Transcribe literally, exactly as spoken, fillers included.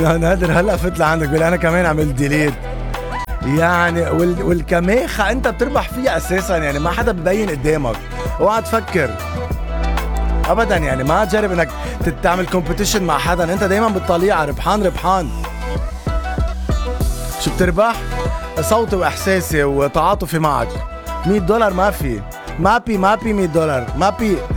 نادر هلا فت لعندك بقول انا كمان عملت ديليت يعني. وال... والكماخة انت بتربح فيها اساسا يعني، ما حدا ببين قدامك. اوعى تفكر ابدا يعني، ما تجرب انك تعمل كومبيتيشن مع حدا، انت دايما بالطليعة ربحان ربحان. شو بتربح؟ صوتي واحساسي وتعاطفي معك. مية دولار ما في، ما بي ما بي مية دولار ما بي.